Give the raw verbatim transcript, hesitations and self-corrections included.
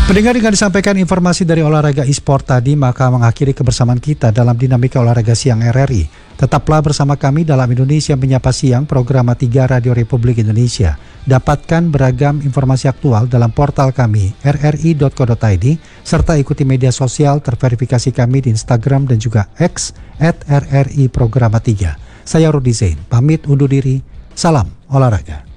Pendengar, dengan disampaikan informasi dari olahraga e-sport tadi, maka mengakhiri kebersamaan kita dalam Dinamika Olahraga Siang R R I. Tetaplah bersama kami dalam Indonesia Menyapa Siang, program tiga Radio Republik Indonesia. Dapatkan beragam informasi aktual dalam portal kami r r i dot co dot i d, serta ikuti media sosial terverifikasi kami di Instagram dan juga X at r r i programa tiga. Saya Rudi Zain, pamit undur diri. Salam olahraga.